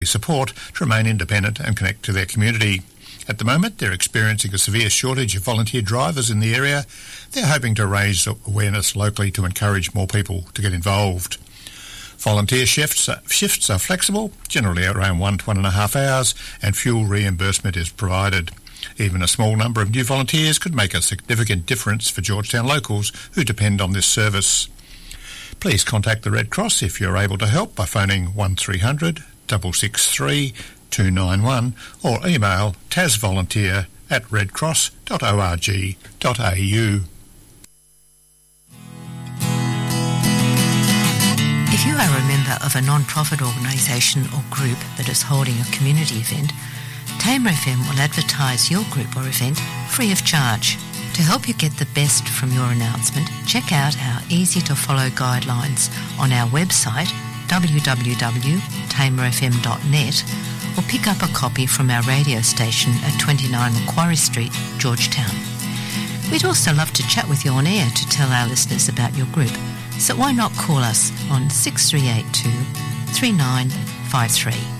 support to remain independent and connect to their community. At the moment, they're experiencing a severe shortage of volunteer drivers in the area. They're hoping to raise awareness locally to encourage more people to get involved. Volunteer shifts are flexible, generally around 1 to 1.5 hours, and fuel reimbursement is provided. Even a small number of new volunteers could make a significant difference for Georgetown locals who depend on this service. Please contact the Red Cross if you're able to help by phoning 1300 663 291 or email tasvolunteer@redcross.org.au. If you are a member of a non-profit organisation or group that is holding a community event, Tamer FM will advertise your group or event free of charge. To help you get the best from your announcement, check out our easy-to-follow guidelines on our website www.tamerfm.net or pick up a copy from our radio station at 29 Macquarie Street, Georgetown. We'd also love to chat with you on air to tell our listeners about your group, so why not call us on 6382 3953.